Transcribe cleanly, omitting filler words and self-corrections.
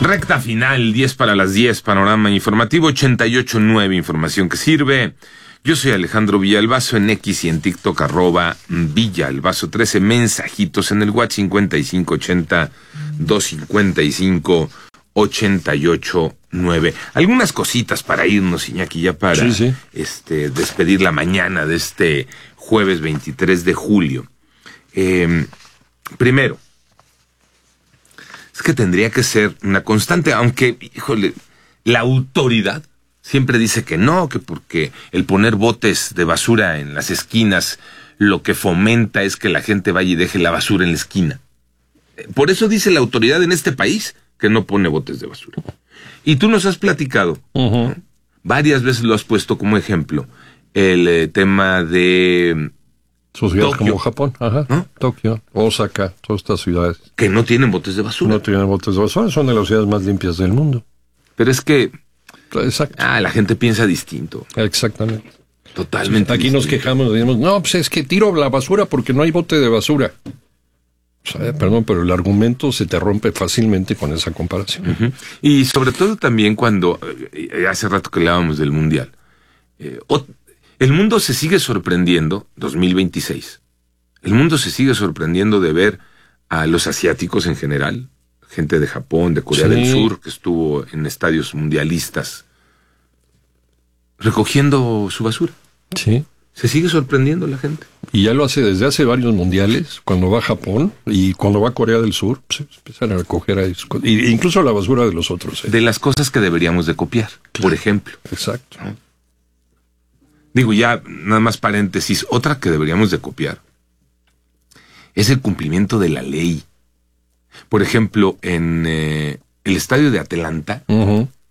Recta final, 10 para las 10, panorama informativo, 88.9, información que sirve. Yo soy Alejandro Villalbazo en X y en TikTok, @Villalbazo13, mensajitos en el WhatsApp 5580-255-88.9. Algunas cositas para irnos, Iñaki, ya para despedir la mañana de este jueves 23 de julio. Primero, es que tendría que ser una constante, aunque, híjole, la autoridad siempre dice que no, que porque el poner botes de basura en las esquinas lo que fomenta es que la gente vaya y deje la basura en la esquina. Por eso dice la autoridad en este país que no pone botes de basura. Y tú nos has platicado, ¿no? Varias veces lo has puesto como ejemplo, el tema de sociedades Tokio, como Japón, ¿no? Tokio, Osaka, todas estas ciudades. Que no tienen botes de basura. No tienen botes de basura, son de las ciudades más limpias del mundo. Pero es que Exacto. la gente piensa distinto. Exactamente. Totalmente. Aquí distinto. nos quejamos, decimos, no, pues es que tiro la basura porque no hay bote de basura. O sea, perdón, pero el argumento se te rompe fácilmente con esa comparación. Uh-huh. Y sobre todo también cuando, hace rato que hablábamos del Mundial, el mundo se sigue sorprendiendo, 2026, el mundo se sigue sorprendiendo de ver a los asiáticos en general, gente de Japón, de Corea del Sur, que estuvo en estadios mundialistas, recogiendo su basura. Sí. Se sigue sorprendiendo la gente. Y ya lo hace desde hace varios mundiales, cuando va a Japón y cuando va a Corea del Sur, pues empiezan a recoger ahí, incluso la basura de los otros. De las cosas que deberíamos de copiar, por ejemplo. Exacto. ¿No? Digo, ya, nada más paréntesis, otra que deberíamos de copiar es el cumplimiento de la ley. Por ejemplo, en el estadio de Atlanta,